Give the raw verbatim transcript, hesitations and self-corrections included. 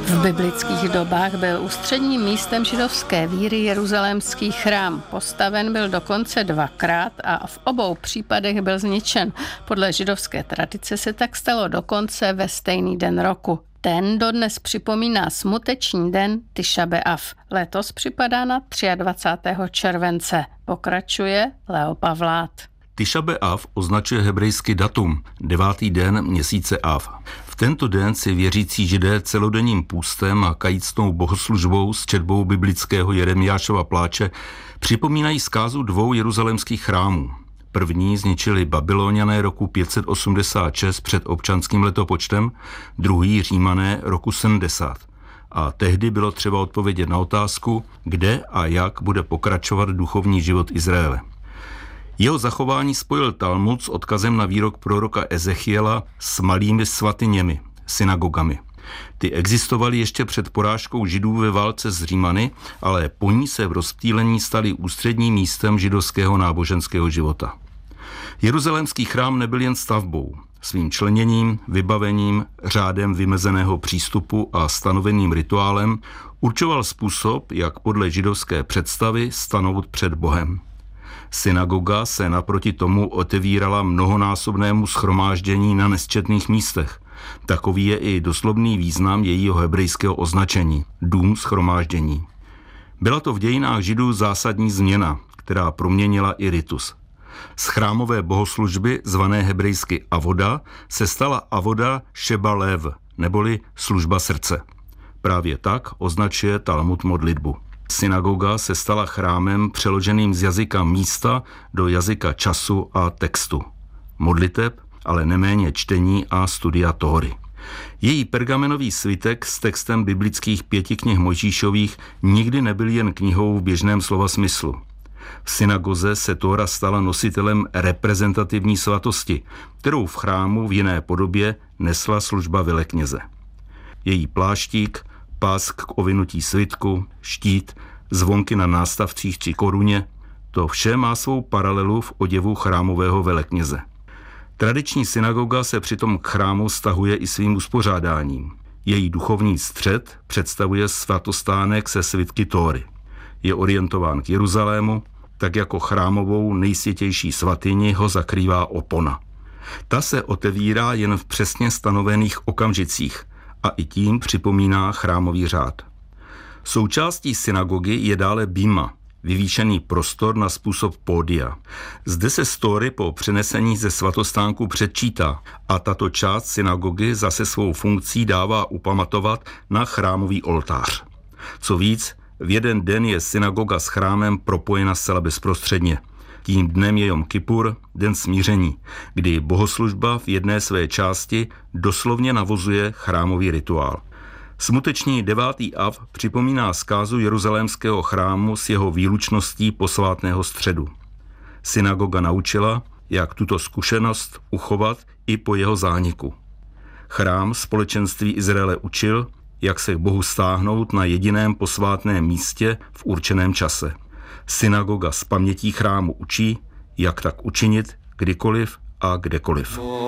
V biblických dobách byl ústředním místem židovské víry jeruzalémský chrám. Postaven byl dokonce dvakrát a v obou případech byl zničen. Podle židovské tradice se tak stalo dokonce ve stejný den roku. Ten dodnes připomíná smuteční den Tiša B'Av. Letos připadá na dvacátého třetího července. Pokračuje Leo Pavlát. Tiša B'Av označuje hebrejský datum, devátý den měsíce Av. V tento den si věřící židé celodenním půstem a kajícnou bohoslužbou s četbou biblického Jeremiášova pláče připomínají zkázu dvou jeruzalémských chrámů. První zničili Babyloniané roku pět set osmdesát šest před občanským letopočtem, druhý Římané roku sedmdesát. A tehdy bylo třeba odpovědět na otázku, kde a jak bude pokračovat duchovní život Izraele. Jeho zachování spojil Talmud s odkazem na výrok proroka Ezechiela s malými svatyněmi, synagogami. Ty existovaly ještě před porážkou Židů ve válce s Římany, ale po ní se v rozptýlení staly ústředním místem židovského náboženského života. Jeruzalémský chrám nebyl jen stavbou. Svým členěním, vybavením, řádem vymezeného přístupu a stanoveným rituálem určoval způsob, jak podle židovské představy stanout před Bohem. Synagoga se naproti tomu otevírala mnohonásobnému shromáždění na nesčetných místech. Takový je i doslovný význam jejího hebrejského označení – dům shromáždění. Byla to v dějinách Židů zásadní změna, která proměnila i ritus. Z chrámové bohoslužby, zvané hebrejsky avoda, se stala avoda sheba lev, neboli služba srdce. Právě tak označuje Talmud modlitbu. Synagoga se stala chrámem přeloženým z jazyka místa do jazyka času a textu. Modliteb, ale neméně čtení a studia Tóry. Její pergamenový svitek s textem biblických pěti knih Mojžíšových nikdy nebyl jen knihou v běžném slova smyslu. V synagoze se Tóra stala nositelem reprezentativní svatosti, kterou v chrámu v jiné podobě nesla služba velekněze. Její pláštík, pás k ovinutí svitku, štít, zvonky na nástavcích či koruně, to vše má svou paralelu v oděvu chrámového velekněze. Tradiční synagoga se přitom k chrámu stahuje i svým uspořádáním. Její duchovní střed představuje svatostánek se svitky Tóry. Je orientován k Jeruzalému, tak jako chrámovou nejsvětější svatyni ho zakrývá opona. Ta se otevírá jen v přesně stanovených okamžicích a i tím připomíná chrámový řád. Součástí synagogy je dále bima, vyvýšený prostor na způsob pódia. Zde se z Tóry po přenesení ze svatostánku předčítá a tato část synagogy zase svou funkcí dává upamatovat na chrámový oltář. Co víc, v jeden den je synagoga s chrámem propojena zcela bezprostředně. Tím dnem je Jom Kipur, den smíření, kdy bohoslužba v jedné své části doslovně navozuje chrámový rituál. Smuteční devátý Av připomíná zkázu jeruzalémského chrámu s jeho výlučností posvátného středu. Synagoga naučila, jak tuto zkušenost uchovat i po jeho zániku. Chrám společenství Izraele učil, jak se k Bohu stáhnout na jediném posvátném místě v určeném čase. Synagoga z pamětí chrámu učí, jak tak učinit kdykoliv a kdekoliv.